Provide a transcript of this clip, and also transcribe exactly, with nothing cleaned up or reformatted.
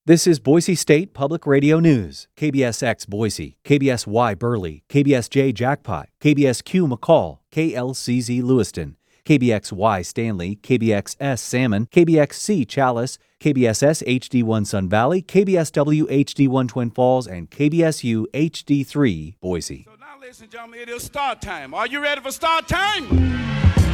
This is Boise State Public Radio News. K B S X Boise, K B S Y Burley, K B S J Jackpot, K B S Q McCall, K L C Z Lewiston, K B X Y Stanley, K B X S Salmon, K B X C Chalice, K B S S H D one Sun Valley, K B S W H D one Twin Falls, and K B S U H D three Boise. So now, ladies and gentlemen, it is start time. Are you ready for start time?